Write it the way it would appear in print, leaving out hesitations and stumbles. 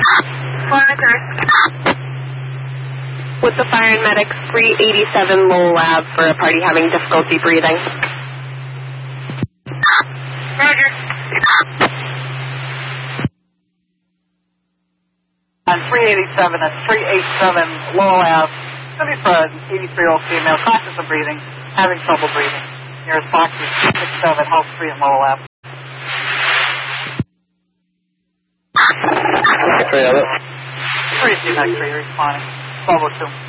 Roger. With the fire and medics, 387 Lowell Lab for a party having difficulty breathing. Roger. On 387 and 387 Lowell Ave, 83-year-old female, cautious of breathing, having trouble breathing. Nearest box is 267 House Street in Lowell Ave. X-ray of it. 3 X-ray responding. 1202.